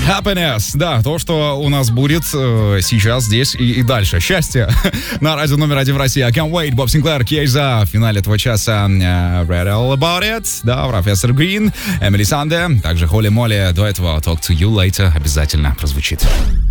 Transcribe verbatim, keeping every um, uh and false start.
Happiness, да, то, что у нас будет э, сейчас, здесь и, и дальше. Счастье на радио номер один в России. I can't wait. Боб Синклер, Кейза. В финале этого часа uh, Read All About It, да, Профессор Грин, Эмили Санде, также Холли Молли. До этого Talk to You Later обязательно прозвучит.